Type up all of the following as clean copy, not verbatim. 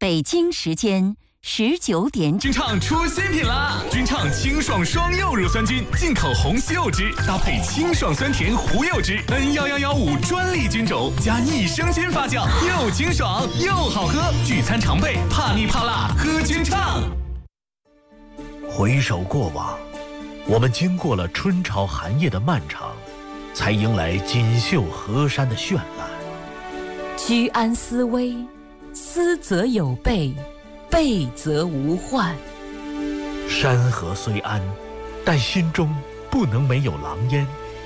北京时间19点。 君畅出新品啦！君畅清爽双柚乳酸菌，进口红西柚汁，搭配清爽酸甜胡柚汁，N11115专利菌种，加益生菌发酵，又清爽又好喝。聚餐常备，怕腻怕辣，喝君畅。 回首过往，我们经过了春潮寒夜的漫长，才迎来锦绣河山的绚烂。 居安思危，思则有备，备则无患。 山河虽安，但心中不能没有狼烟。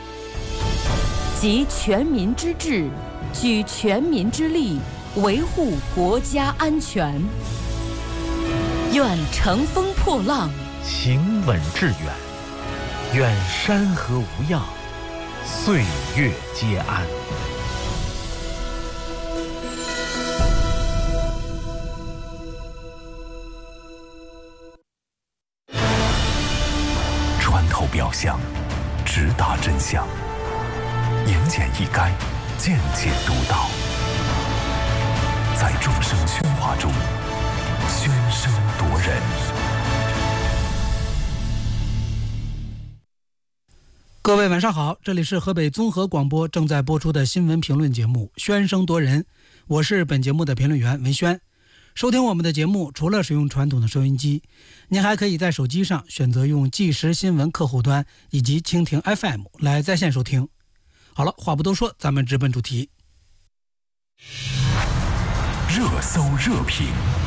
集全民之智，举全民之力，维护国家安全。愿乘风破浪， 行稳致远。愿山河无恙，岁月皆安。 穿透表象，直达真相，言简意赅，见解独到。在众生喧哗中，喧声夺人。 各位晚上好，这里是河北综合广播正在播出的新闻评论节目《喧声夺人》，我是本节目的评论员文轩。收听我们的节目，除了使用传统的收音机，您还可以在手机上选择用即时新闻客户端以及蜻蜓 FM 来在线收听。好了，话不多说，咱们直奔主题。 热搜热评，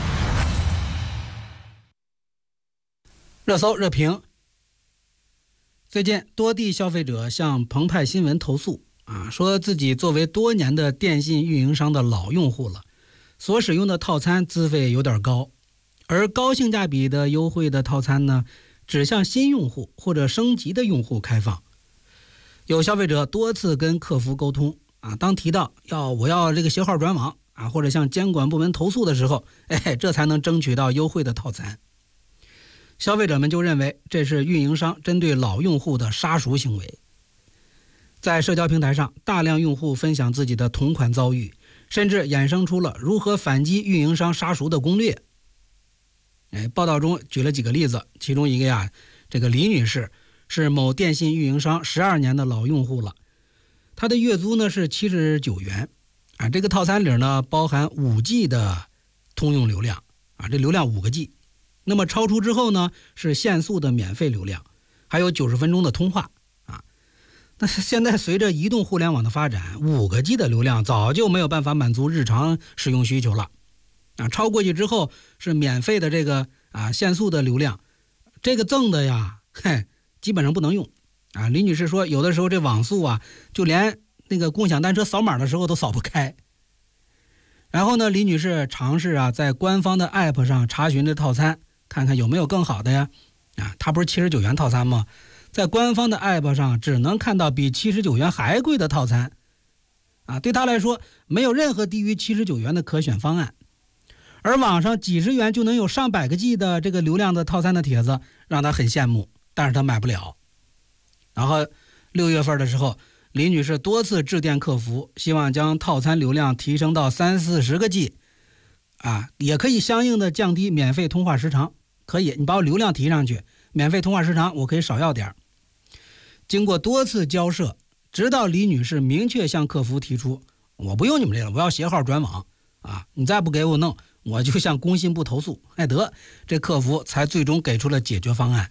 热搜热评。最近多地消费者向澎湃新闻投诉说自己作为多年的电信运营商的老用户了，所使用的套餐资费有点高，而高性价比的优惠的套餐呢，只向新用户或者升级的用户开放。有消费者多次跟客服沟通当提到我要这个携号转网或者向监管部门投诉的时候，这才能争取到优惠的套餐。消费者们就认为这是运营商针对老用户的杀熟行为。在社交平台上，大量用户分享自己的同款遭遇，甚至衍生出了如何反击运营商杀熟的攻略。报道中举了几个例子，其中一个这个李女士是某电信运营商12年的老用户了，她的月租呢是79元这个套餐里呢包含5G 的通用流量这流量5个 G。那么超出之后呢，是限速的免费流量，还有90分钟的通话那现在随着移动互联网的发展，5个 G 的流量早就没有办法满足日常使用需求了超过去之后是免费的这个限速的流量，这个赠的基本上不能用李女士说，有的时候这网速就连那个共享单车扫码的时候都扫不开。然后呢，李女士尝试在官方的 app 上查询这套餐，看看有没有更好的呀它不是79元套餐吗？在官方的 app 上只能看到比79元还贵的套餐对他来说没有任何低于79元的可选方案。而网上几十元就能有上百个 G 的这个流量的套餐的帖子让他很羡慕，但是他买不了。然后6月份的时候，李女士多次致电客服，希望将套餐流量提升到30-40个 G也可以相应的降低免费通话时长，可以你把我流量提上去，免费通话时长我可以少要点。经过多次交涉，直到李女士明确向客服提出，我不用你们这个，我要携号转网你再不给我弄，我就向工信部投诉。这客服才最终给出了解决方案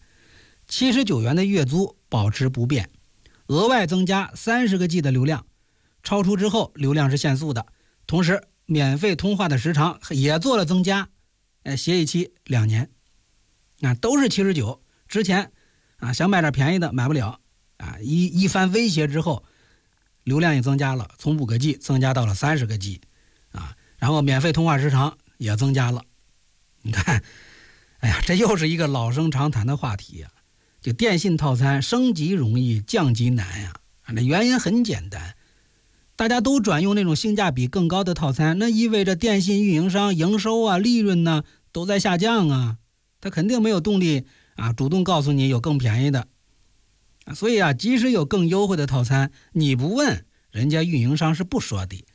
，79元的月租保持不变，额外增加30个 G 的流量，超出之后流量是限速的，同时免费通话的时长也做了增加，协议期2年都是79。之前想买点便宜的买不了一番威胁之后，流量也增加了，从5个 G 增加到了30个 G 然后免费通话时长也增加了。你看这又是一个老生常谈的话题就电信套餐升级容易降级难那原因很简单，大家都转用那种性价比更高的套餐，那意味着电信运营商营收利润呢都在下降他肯定没有动力主动告诉你有更便宜的所以即使有更优惠的套餐，你不问人家运营商是不说的